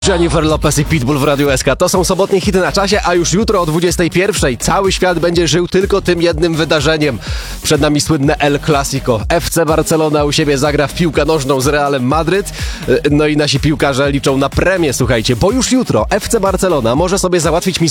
Jennifer Lopez i Pitbull w Radiu SK. To są sobotnie hity na czasie, a już jutro o 21:00 cały świat będzie żył tylko tym jednym wydarzeniem. Przed nami słynne El Clasico. FC Barcelona u siebie zagra w piłkę nożną z Realem Madryt. No i nasi piłkarze liczą na premię, słuchajcie, bo już jutro FC Barcelona może sobie załatwić